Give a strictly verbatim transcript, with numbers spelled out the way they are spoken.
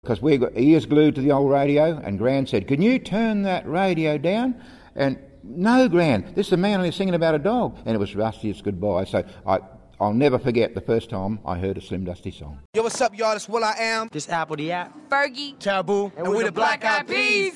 Because we got ears glued to the old radio, and Gran said, "Can you turn that radio down?" And, "No, Gran, this is a man only singing about a dog." And it was Rusty's Goodbye. So I, I'll never forget the first time I heard a Slim Dusty song. Yo, what's up, y'all? It's Will I Am. This Apple the App. Fergie. Taboo. And, and we're the Black Eyed Peas.